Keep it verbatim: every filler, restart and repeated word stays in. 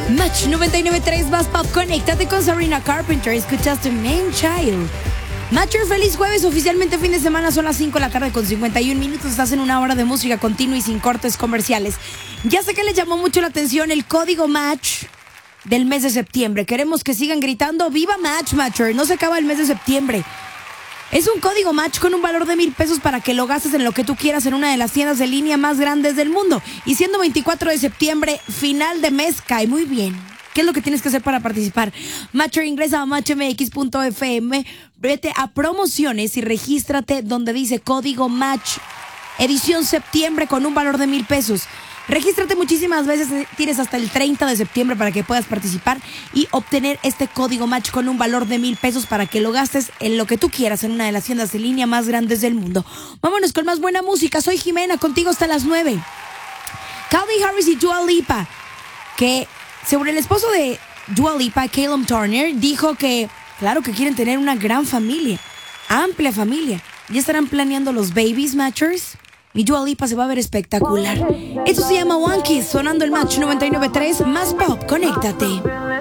Match noventa y nueve punto tres más pop. Conéctate con Sabrina Carpenter. Escuchaste Man Child. Matcher, feliz jueves. Oficialmente fin de semana, son las cinco de la tarde con cincuenta y un minutos. Estás en una hora de música continua y sin cortes comerciales. Ya sé que les llamó mucho la atención el código Match del mes de septiembre. Queremos que sigan gritando ¡Viva Match, Matcher! No se acaba el mes de septiembre. Es un código Match con un valor de mil pesos para que lo gastes en lo que tú quieras en una de las tiendas de línea más grandes del mundo. Y siendo veinticuatro de septiembre, final de mes, cae muy bien. ¿Qué es lo que tienes que hacer para participar? Matcher, ingresa a match m x punto f m, vete a promociones y regístrate donde dice código Match, edición septiembre con un valor de mil pesos. Regístrate muchísimas veces, tienes hasta el treinta de septiembre para que puedas participar y obtener este código Match con un valor de mil pesos para que lo gastes en lo que tú quieras en una de las tiendas de línea más grandes del mundo. Vámonos con más buena música. Soy Jimena, contigo hasta las nueve. Calvin Harris y Dua Lipa, que sobre el esposo de Dua Lipa, Callum Turner, dijo que, claro, que quieren tener una gran familia, amplia familia. ¿Ya estarán planeando los babies, Matchers? Mi Dua Lipa se va a ver espectacular. Esto se llama One Kiss, sonando el Match noventa y nueve punto tres, más pop. Conéctate.